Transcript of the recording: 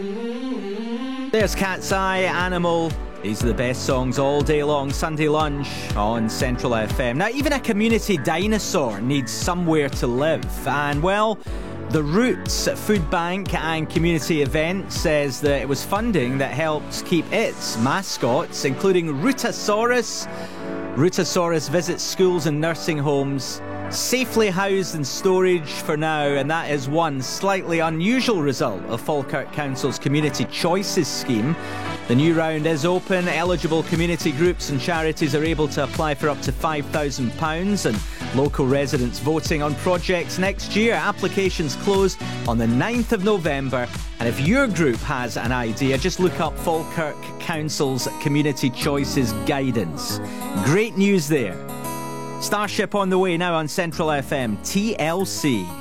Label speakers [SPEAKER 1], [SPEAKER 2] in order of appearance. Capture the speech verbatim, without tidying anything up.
[SPEAKER 1] There's Cat's Eye, Animal. These are the best songs all day long. Sunday lunch on Central F M. Now, even a community dinosaur needs somewhere to live. And, well, the Roots Food Bank and Community Event says that it was funding that helped keep its mascots, including Rootosaurus. Rootosaurus visits schools and nursing homes, safely housed in storage for now, and that is one slightly unusual result of Falkirk Council's Community Choices scheme. The new round is open. Eligible community groups and charities are able to apply for up to five thousand pounds, and local residents voting on projects next year. Applications close on the ninth of November, and if your group has an idea, just look up Falkirk Council's Community Choices guidance. Great news there. Starship on the way now on Central F M. T L C.